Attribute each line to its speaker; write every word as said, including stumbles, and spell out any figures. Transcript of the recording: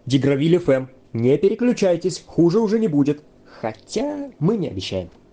Speaker 1: Дигравиль эф эм. Не переключайтесь, хуже уже не будет. Хотя мы не обещаем.